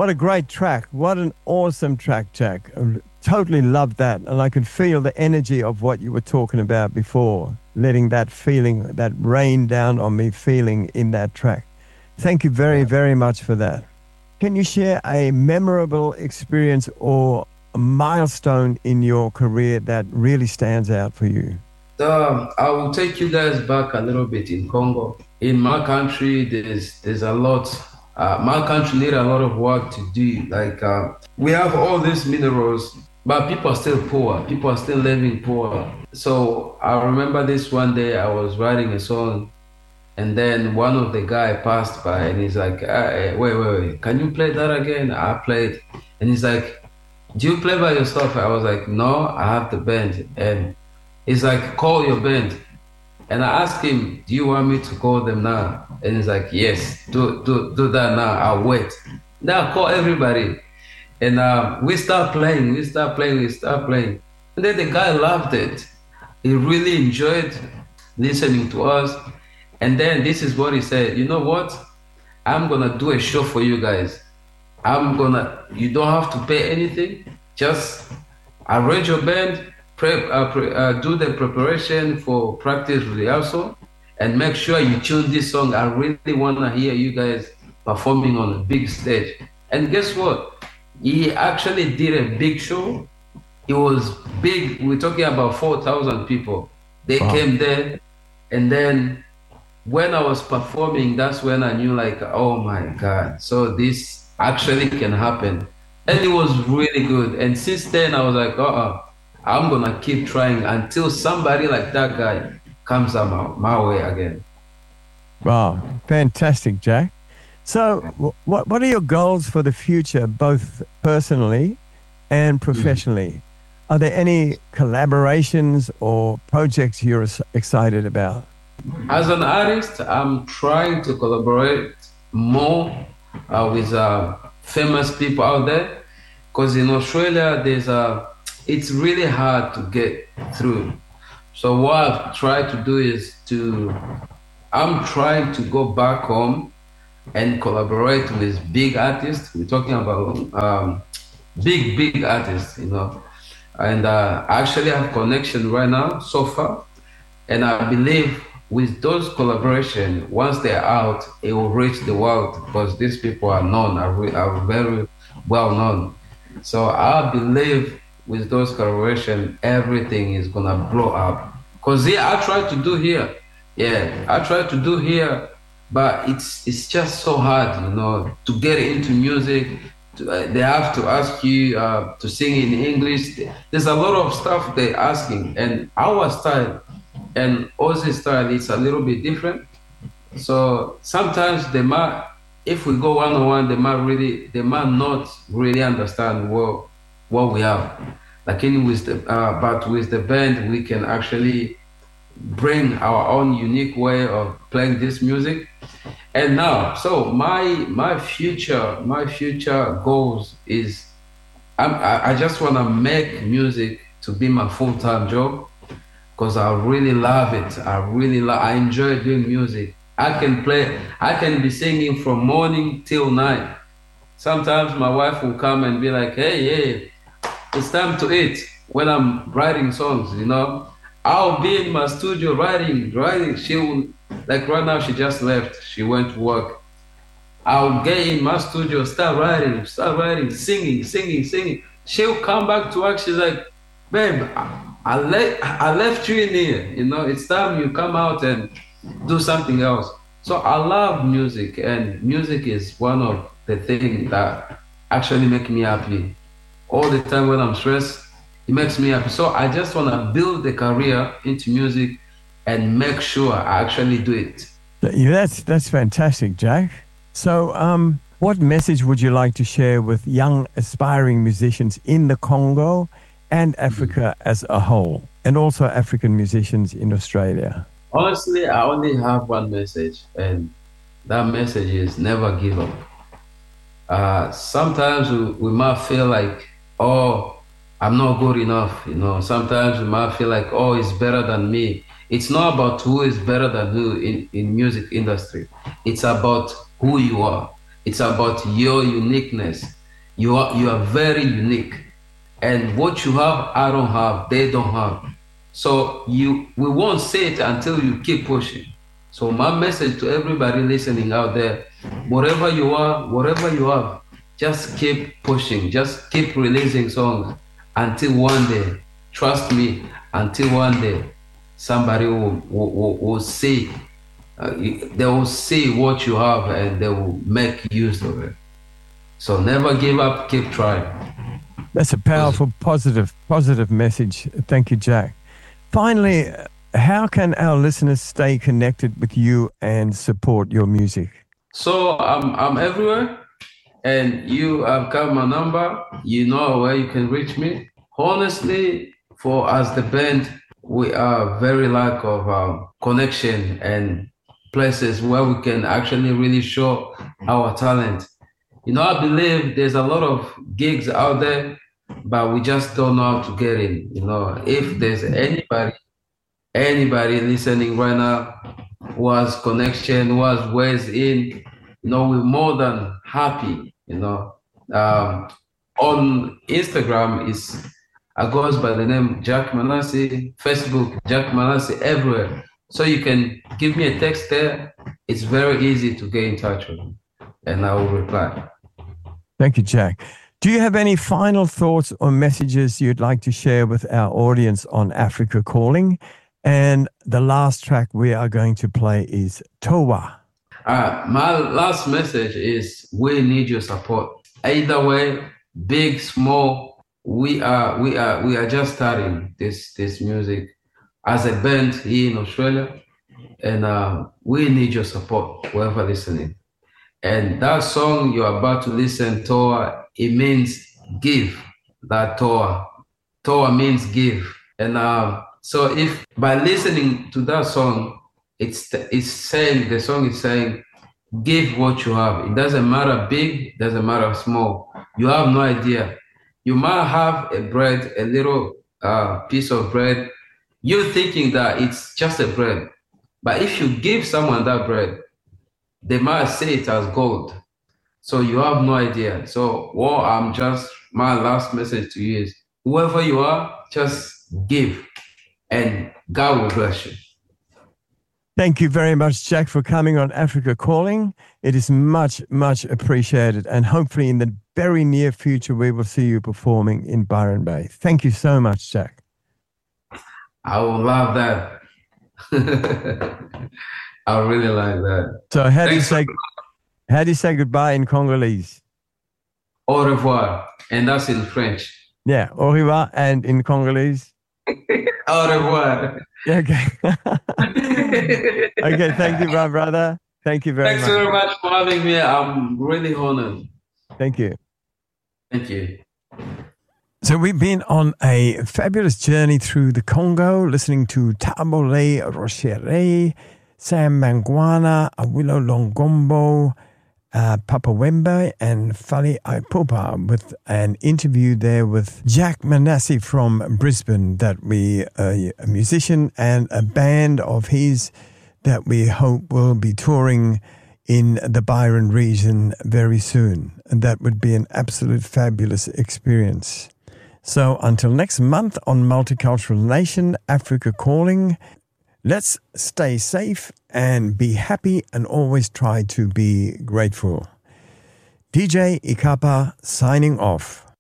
What a great track. What an awesome track, Jack. I totally loved that. And I could feel the energy of what you were talking about before, letting that feeling, that rain down on me feeling in that track. Thank you very, very much for that. Can you share a memorable experience or a milestone in your career that really stands out for you? I will take you guys back a little bit in Congo. In my country, there's a lot. My country need a lot of work to do. Like we have all these minerals, but people are still poor. People are still living poor. So I remember this one day I was writing a song, and then one of the guy passed by, and he's like, wait, can you play that again? I played, and he's like, do you play by yourself? I was like, no, I have the band. And he's like, call your band. And I asked him, do you want me to call them now? And he's like, yes, do that now. I'll wait. Then I call everybody. And we start playing. And then the guy loved it. He really enjoyed listening to us. And then this is what he said, you know what? I'm going to do a show for you guys. You don't have to pay anything. Just arrange your band, do the preparation for practice rehearsal, and make sure you tune this song. I really want to hear you guys performing on a big stage. And guess what? He actually did a big show. It was big. We're talking about 4,000 people. They came there. And then when I was performing, that's when I knew, like, oh my God. So this actually can happen. And it was really good. And since then, I was like, I'm going to keep trying until somebody like that guy comes up my way again. Wow, fantastic, Jack. So what are your goals for the future, both personally and professionally? Are there any collaborations or projects you're excited about? As an artist, I'm trying to collaborate more with famous people out there, because in Australia, it's really hard to get through. So what I've tried to do is I'm trying to go back home and collaborate with big artists. We're talking about big artists, and I actually have connection right now so far. And I believe with those collaborations, once they're out, it will reach the world, because these people are known, are very well known. So I believe with those collaborations, everything is gonna blow up. Because I tried to do here. But it's just so hard, to get into music. They have to ask you to sing in English. There's a lot of stuff they're asking, and our style and Aussie style is a little bit different. So sometimes if we go one-on-one, they might not really understand what we have. But with the band, we can actually bring our own unique way of playing this music. And now, so my future goals is I just want to make music to be my full-time job, because I really love it. I enjoy doing music. I can be singing from morning till night. Sometimes my wife will come and be like, hey, it's time to eat, when I'm writing songs, I'll be in my studio writing. She will, like right now, she just left. She went to work. I'll get in my studio, start writing, singing. She'll come back to work. She's like, babe, I left you in here. It's time you come out and do something else. So I love music, and music is one of the things that actually make me happy. All the time when I'm stressed, it makes me happy. So I just want to build a career into music and make sure I actually do it. Yeah, that's fantastic, Jack. So what message would you like to share with young aspiring musicians in the Congo and Africa as a whole, and also African musicians in Australia? Honestly, I only have one message, and that message is never give up. Sometimes we might feel like, I'm not good enough. Sometimes we might feel like, it's better than me. It's not about who is better than who in music industry. It's about who you are. It's about your uniqueness. You are very unique. And what you have, I don't have, they don't have. So we won't say it until you keep pushing. So my message to everybody listening out there, whatever you are, whatever you have, just keep pushing, just keep releasing songs until one day, trust me, until one day somebody will see, they will see what you have and they will make use of it. So never give up, keep trying. That's a powerful, positive message. Thank you, Jack. Finally, how can our listeners stay connected with you and support your music? So I'm everywhere, and you have got my number. You know where you can reach me. Honestly, for us the band, we are very lack of connection and places where we can actually really show our talent. I believe there's a lot of gigs out there, but we just don't know how to get in. If there's anybody listening right now who has connection, who has ways in, we're more than happy. On Instagram it goes by the name Jack Manasseh, Facebook Jack Manasseh, everywhere. So you can give me a text there. It's very easy to get in touch with me, and I will reply. Thank you, Jack. Do you have any final thoughts or messages you'd like to share with our audience on Africa Calling? And the last track we are going to play is Towa. My last message is we need your support. Either way, big, small, we are just starting this music as a band here in Australia, and we need your support, whoever listening. And that song you're about to listen, Towa, it means give. That Towa means give. And so if by listening to that song, the song is saying, give what you have. It doesn't matter big, it doesn't matter small. You have no idea. You might have a little piece of bread. You're thinking that it's just a bread. But if you give someone that bread, they might say it as gold. So you have no idea. So my last message to you is, whoever you are, just give, and God will bless you. Thank you very much, Jack, for coming on Africa Calling. It is much, much appreciated. And hopefully in the very near future, we will see you performing in Byron Bay. Thank you so much, Jack. I would love that. I really like that. So how do you say goodbye in Congolese? Au revoir. And that's in French. Yeah, au revoir, and in Congolese? Au revoir. Okay. Okay, thank you, my brother. Thank you very much. Thanks very much for having me. I'm really honored. Thank you. Thank you. So we've been on a fabulous journey through the Congo, listening to Tabole Rochere, Sam Mangwana, Awilo Longombo, Papa Wemba, and Fali Ipupa, with an interview there with Jack Manasseh from Brisbane, a musician and a band of his that we hope will be touring in the Byron region very soon. And that would be an absolute fabulous experience. So until next month on Multicultural Nation, Africa Calling, let's stay safe and be happy and always try to be grateful. DJ Ikapa signing off.